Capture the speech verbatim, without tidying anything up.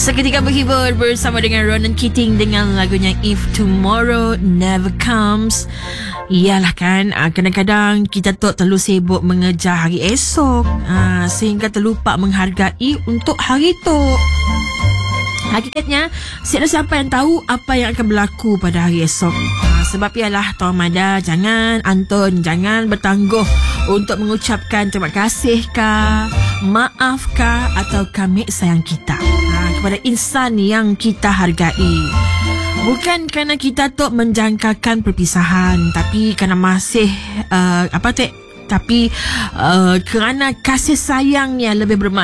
Seketika berhibur bersama dengan Ronan Keating dengan lagunya If Tomorrow Never Comes. Iyalah kan, kadang-kadang kita tu terlalu sibuk mengejar hari esok, sehingga terlupa menghargai untuk hari tu. Hakikatnya, siapa siapa yang tahu apa yang akan berlaku pada hari esok. Ha, sebab ialah Tuan Mada, jangan Anton, jangan bertangguh untuk mengucapkan terima kasih kah, maaf kah, atau kami sayang kita ha, kepada insan yang kita hargai. Bukan kerana kita tu menjangkakan perpisahan, tapi kerana masih uh, apa tu? Tapi uh, kerana kasih sayangnya lebih bermakna.